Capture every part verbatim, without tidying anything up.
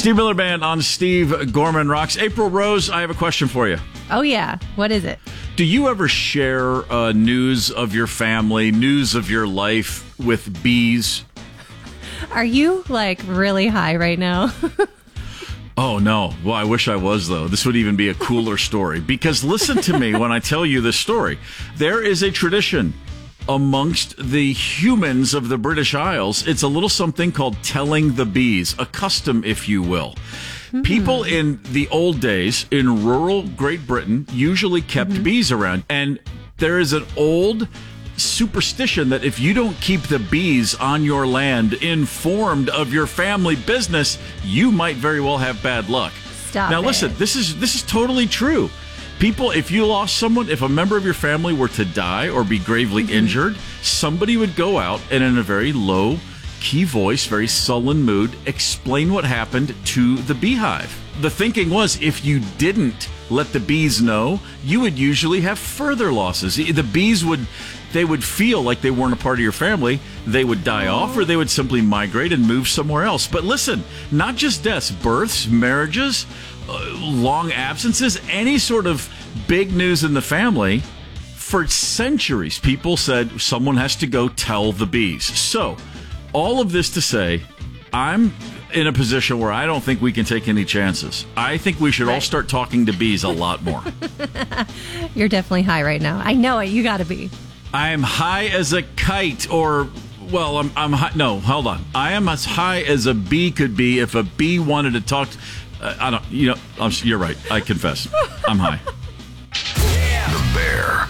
Steve Miller Band on Steve Gorman Rocks. April Rose, I have a question for you. Oh, yeah. What is it? Do you ever share uh, news of your family, news of your life with bees? Are you, like, really high right now? Oh, no. Well, I wish I was, though. This would even be a cooler story. Because listen to me when I tell you this story. There is a tradition amongst the humans of the British Isles. It's a little something called telling the bees, a custom, if you will. Mm-hmm. People in the old days in rural Great Britain usually kept mm-hmm. bees around. And there is an old superstition that if you don't keep the bees on your land informed of your family business, you might very well have bad luck. Stop now, it. listen, this is this is totally true. People, if you lost someone, if a member of your family were to die or be gravely mm-hmm. injured, somebody would go out and in a very low key voice, very sullen mood, explain what happened to the beehive. The thinking was if you didn't let the bees know, you would usually have further losses. The bees would, they would feel like they weren't a part of your family. They would die Aww. off or they would simply migrate and move somewhere else. But listen, not just deaths, births, marriages, uh, long absences, any sort of big news in the family. For centuries, people said someone has to go tell the bees. So, all of this to say, I'm in a position where I don't think we can take any chances. I think we should right. all start talking to bees a lot more. You're definitely high right now. I know it. You got to be. I am high as a kite, or, well, I'm, I'm high. No, hold on. I am as high as a bee could be if a bee wanted to talk. To, uh, I don't, you know, I'm, you're right. I confess. I'm high. The Bear.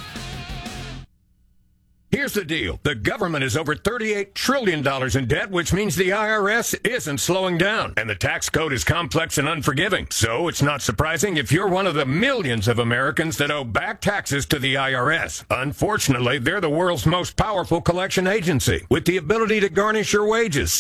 Here's the deal. The government is over thirty-eight trillion dollars in debt, which means the I R S isn't slowing down. And the tax code is complex and unforgiving. So it's not surprising if you're one of the millions of Americans that owe back taxes to the I R S. Unfortunately, they're the world's most powerful collection agency with the ability to garnish your wages.